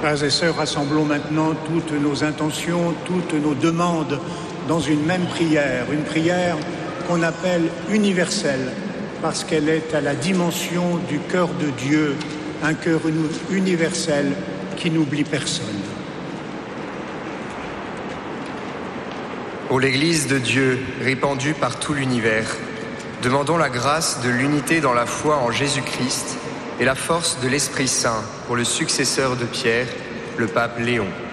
Frères et sœurs, rassemblons maintenant toutes nos intentions, toutes nos demandes dans une même prière, une prière qu'on appelle universelle, parce qu'elle est à la dimension du cœur de Dieu, un cœur universel qui n'oublie personne. Ô l'Église de Dieu, répandue par tout l'univers, demandons la grâce de l'unité dans la foi en Jésus-Christ et la force de l'Esprit Saint pour le successeur de Pierre, le pape Léon.